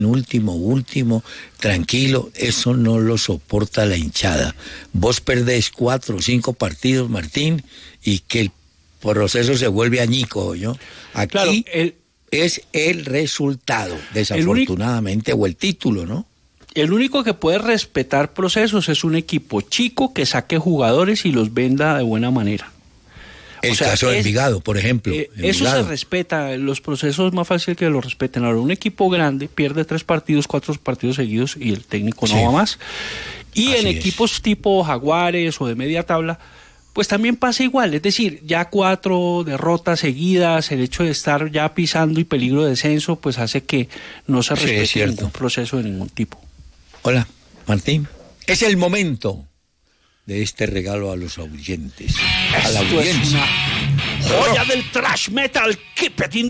último, tranquilo, eso no lo soporta la hinchada. Vos perdés 4 o 5 partidos, Martín, y que el proceso se vuelve añico, ¿no? Aquí claro, es el resultado, desafortunadamente, o el título, ¿no? El único que puede respetar procesos es un equipo chico que saque jugadores y los venda de buena manera. El caso de Envigado, por ejemplo. Eso se respeta, los procesos es más fácil que lo respeten. Ahora, un equipo grande pierde 3 partidos, 4 partidos seguidos y el técnico no va más. Y en equipos tipo Jaguares o de media tabla, pues también pasa igual. Es decir, ya 4 derrotas seguidas, el hecho de estar ya pisando y peligro de descenso, pues hace que no se respete ningún proceso de ningún tipo. Hola, Martín. Es el momento de este regalo a los oyentes. A la audiencia. Joya del thrash metal, Keep It in the